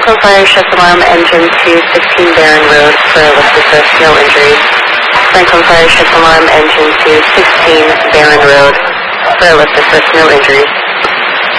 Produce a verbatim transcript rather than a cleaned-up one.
Franklin Fire shift alarm engine to sixteen Barron Road for a lift assist, no injuries. Franklin Fire shift alarm engine to sixteen Barron Road for a lift assist, no injuries.